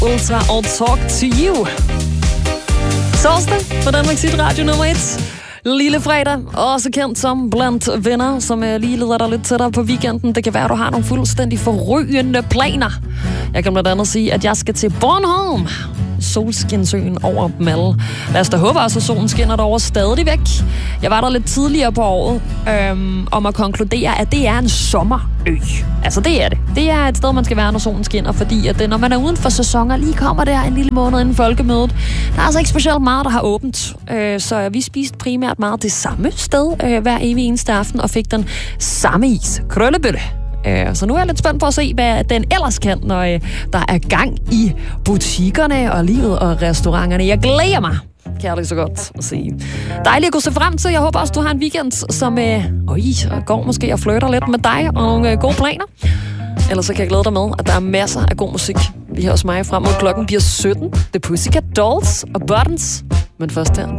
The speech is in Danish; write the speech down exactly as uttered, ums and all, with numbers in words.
Ultra og Talk to You. Torsdag på Danmarks Hit Radio nummer et. Lille fredag, også kendt som Blandt Venner, som lige leder dig lidt tættere på weekenden. Det kan være, at du har nogle fuldstændig forrygende planer. Jeg kan blandt andet sige, at jeg skal til Bornholm. Solskinsøen over dem alle. Lad os da håbe også, at solen skinner derovre stadigvæk. Jeg var der lidt tidligere på året, øhm, om at konkludere, at det er en sommerø. Altså, det er det. Det er et sted, man skal være, når solen skinner, fordi at det, når man er uden for sæsoner, lige kommer der en lille måned inden folkemødet. Der er altså ikke specielt meget, der har åbent. Øh, så vi spiste primært meget det samme sted øh, hver evig eneste aften, og fik den samme is. Krøllebølle. Så nu er jeg lidt spændt på at se, hvad den ellers kan, når der er gang i butikkerne og livet og restauranterne. Jeg glæder mig, kan jeg lige så godt at sige. Dejligt at kunne se frem til. Jeg håber også, du har en weekend, som øh, øj, går måske og flytter lidt med dig og nogle øh, gode planer. Ellers så kan jeg glæde dig med, at der er masser af god musik lige her hos mig frem mod klokken bliver sytten. The Pussycat Dolls og Buttons. Men først her